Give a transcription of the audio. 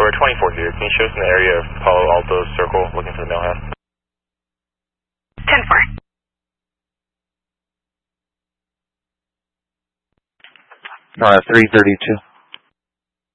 We're 24 here. Can you show us in the area of Palo Alto Circle looking for the mail house? 10-4. 332.